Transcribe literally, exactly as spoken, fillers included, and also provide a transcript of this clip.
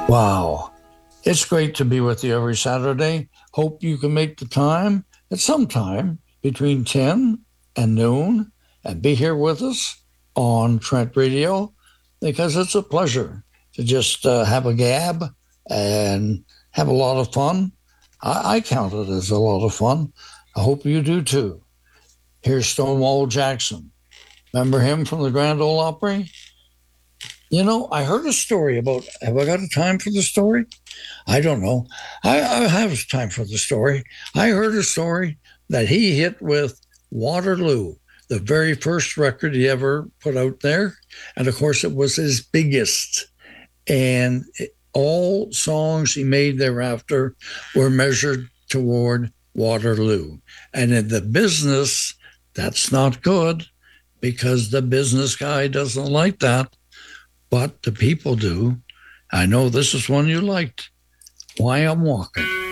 Wow. It's great to be with you every Saturday. Hope you can make the time at some time between ten and noon and be here with us on Trent Radio because it's a pleasure to just uh, have a gab and have a lot of fun. I, I count it as a lot of fun. I hope you do too. Here's Stonewall Jackson. Remember him from the Grand Ole Opry? You know, I heard a story about. Have I got a time for the story? I don't know. I, I have time for the story. I heard a story that he hit with Waterloo, the very first record he ever put out there. And of course, it was his biggest. And it, all songs he made thereafter were measured toward Waterloo. And in the business, that's not good because the business guy doesn't like that, but the people do. I know this is one you liked. Why I'm Walking.